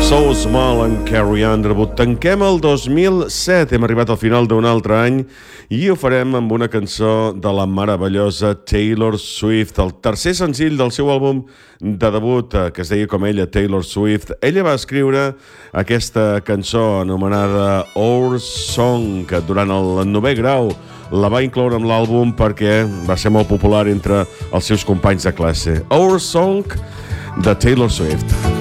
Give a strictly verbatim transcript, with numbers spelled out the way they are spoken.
So Small and Carry On de debut. Tanquem el dos mil set, hem arribat al final d'un altre any i ho farem amb una cançó de la meravellosa Taylor Swift, el tercer senzill del seu àlbum de debut, que es deia com ella, Taylor Swift. Ella va escriure aquesta cançó anomenada Our Song, que durant el novè grau la va incloure amb l'àlbum perquè va ser molt popular entre els seus companys de classe. Our Song de Taylor Swift.